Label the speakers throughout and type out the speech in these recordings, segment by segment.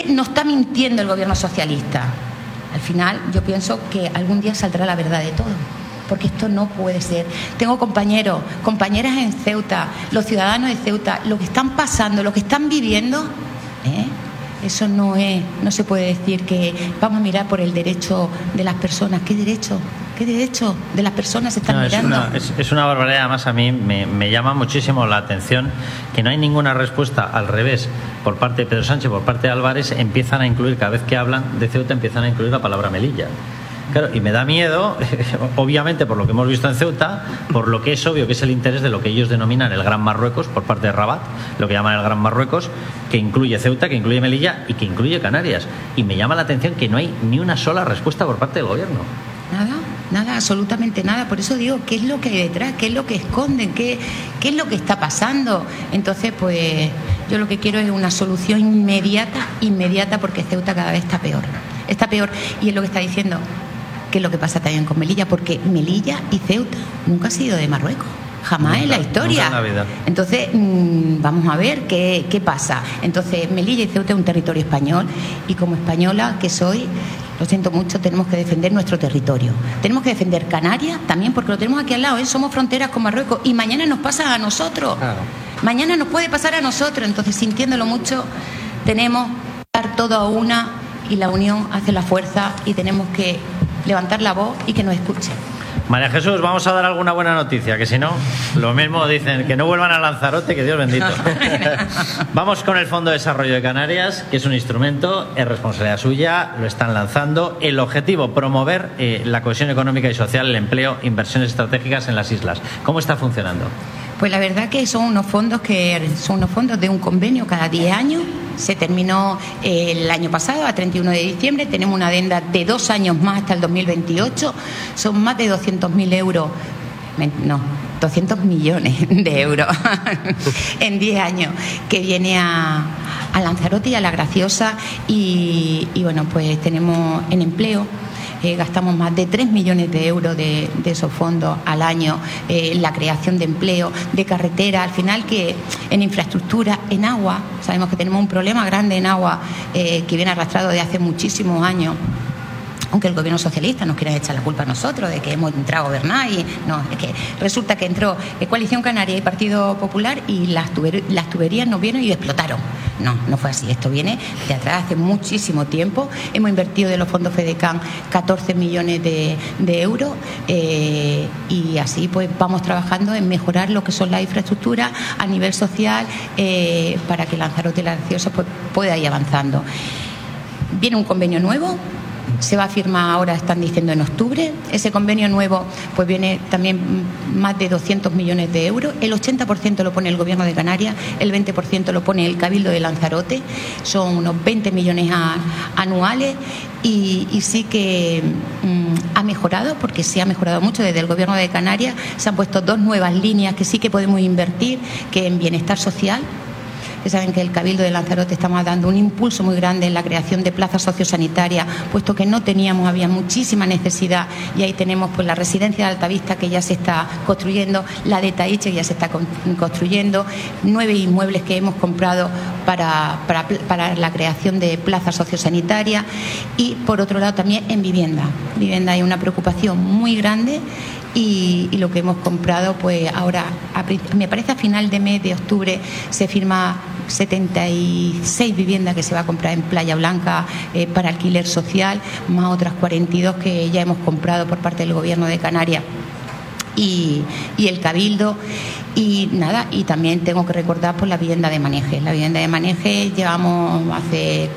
Speaker 1: nos está mintiendo el gobierno socialista? Al final yo pienso que algún día saldrá la verdad de todo, porque esto no puede ser. Tengo compañeros, compañeras en Ceuta, los ciudadanos de Ceuta, lo que están pasando, lo que están viviendo, eso no se puede decir que vamos a mirar por el derecho de las personas. ¿Qué derecho? ¿Qué derecho de las personas se están mirando?
Speaker 2: Es una barbaridad. Además, a mí me llama muchísimo la atención que no hay ninguna respuesta al revés por parte de Pedro Sánchez, por parte de Álvarez. Empiezan a incluir, cada vez que hablan de Ceuta, empiezan a incluir la palabra Melilla. Claro, y me da miedo, obviamente por lo que hemos visto en Ceuta, por lo que es obvio que es el interés de lo que ellos denominan el Gran Marruecos por parte de Rabat, lo que llaman el Gran Marruecos, que incluye Ceuta, que incluye Melilla y que incluye Canarias. Y me llama la atención que no hay ni una sola respuesta por parte del gobierno.
Speaker 1: Nada, absolutamente nada. Por eso digo, ¿qué es lo que hay detrás? ¿Qué es lo que esconden? ¿Qué es lo que está pasando? Entonces, pues yo lo que quiero es una solución inmediata, porque Ceuta cada vez está peor. Está peor, y es lo que está diciendo. ¿Qué es lo que pasa también con Melilla? Porque Melilla y Ceuta nunca han sido de Marruecos. Jamás en la historia.
Speaker 2: Nunca en la vida.
Speaker 1: Entonces, vamos a ver qué pasa. Entonces, Melilla y Ceuta es un territorio español, y como española que soy, lo siento mucho, tenemos que defender nuestro territorio. Tenemos que defender Canarias también, porque lo tenemos aquí al lado, somos fronteras con Marruecos, y mañana nos pasa a nosotros. Claro. Mañana nos puede pasar a nosotros. Entonces, sintiéndolo mucho, tenemos que dar todo a una, y la unión hace la fuerza, y tenemos que levantar la voz y que nos escuchen.
Speaker 2: María Jesús, vamos a dar alguna buena noticia, que si no, lo mismo dicen, que no vuelvan a Lanzarote, que Dios bendito. Vamos con el Fondo de Desarrollo de Canarias, que es un instrumento, es responsabilidad suya, lo están lanzando. El objetivo, promover la cohesión económica y social, el empleo, inversiones estratégicas en las islas. ¿Cómo está funcionando?
Speaker 1: Pues la verdad que son unos fondos de un convenio cada 10 años. Se terminó el año pasado, a 31 de diciembre. Tenemos una adenda de 2 años más hasta el 2028. Son más de 200.000 euros. No, 200 millones de euros en 10 años, que viene a Lanzarote y a La Graciosa. Y bueno, pues tenemos en empleo. Gastamos más de 3 millones de euros de esos fondos al año, la creación de empleo, de carretera, al final que en infraestructura, en agua. Sabemos que tenemos un problema grande en agua que viene arrastrado de hace muchísimos años. Aunque el gobierno socialista nos quiera echar la culpa a nosotros de que hemos entrado a gobernar, y no, es que resulta que entró Coalición Canaria y Partido Popular, y las tuberías nos vieron y explotaron. No fue así. Esto viene de atrás, hace muchísimo tiempo. Hemos invertido de los fondos FEDECAN 14 millones de euros, y así pues vamos trabajando en mejorar lo que son las infraestructuras a nivel social, para que Lanzarote y La Graciosa pues pueda ir avanzando. Viene un convenio nuevo. Se va a firmar ahora, están diciendo, en octubre. Ese convenio nuevo pues viene también más de 200 millones de euros. El 80% lo pone el Gobierno de Canarias, el 20% lo pone el Cabildo de Lanzarote. Son unos 20 millones anuales, y sí que ha mejorado, porque sí ha mejorado mucho desde el Gobierno de Canarias. Se han puesto 2 nuevas líneas que sí que podemos invertir, que en bienestar social. Que saben que el Cabildo de Lanzarote estamos dando un impulso muy grande en la creación de plazas sociosanitarias, puesto que no teníamos, había muchísima necesidad, y ahí tenemos pues la residencia de Altavista, que ya se está construyendo, la de Taiche, que ya se está construyendo, 9 inmuebles que hemos comprado para la creación de plazas sociosanitarias. Y por otro lado también en vivienda hay una preocupación muy grande. Y lo que hemos comprado, pues ahora, me parece a final de mes de octubre, se firma 76 viviendas que se va a comprar en Playa Blanca para alquiler social, más otras 42 que ya hemos comprado por parte del Gobierno de Canarias y el Cabildo. Y nada, y también tengo que recordar pues la vivienda de Maneje. La vivienda de Maneje llevamos hace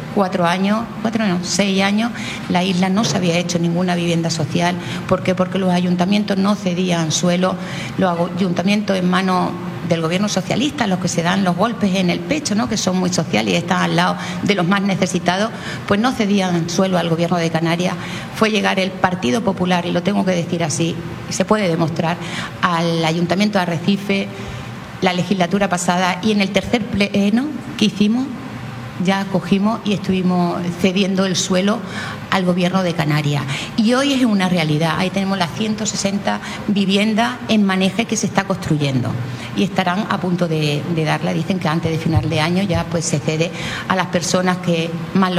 Speaker 1: 6 años, la isla no se había hecho ninguna vivienda social. ¿Por qué? Porque los ayuntamientos no cedían suelo, los ayuntamientos en manos del gobierno socialista, los que se dan los golpes en el pecho, ¿no?, que son muy sociales y están al lado de los más necesitados, pues no cedían suelo al Gobierno de Canarias. Fue llegar el Partido Popular, y lo tengo que decir así, y se puede demostrar, al Ayuntamiento de Arrecife la legislatura pasada, y en el tercer pleno que hicimos ya cogimos y estuvimos cediendo el suelo al Gobierno de Canarias. Y hoy es una realidad. Ahí tenemos las 160 viviendas en Maneje que se está construyendo y estarán a punto de darla. Dicen que antes de final de año ya pues se cede a las personas que más